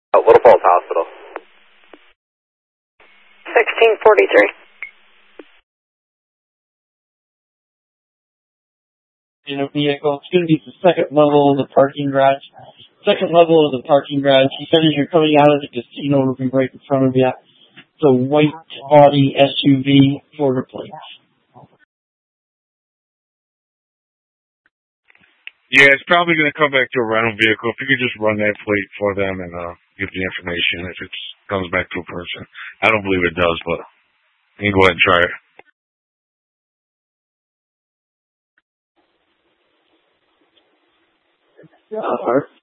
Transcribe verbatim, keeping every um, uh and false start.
Oh, Little Falls Hospital. sixteen forty-three. In a vehicle. It's going to be the second level of the parking garage. Second level of the parking garage. He said as you're coming out of the casino, looking right in front of you, it's a white body S U V, border plates. Yeah, it's probably going to come back to a rental vehicle. If you could just run that plate for them and uh, give the information if it comes back to a person. I don't believe it does, but you can go ahead and try it. Uh,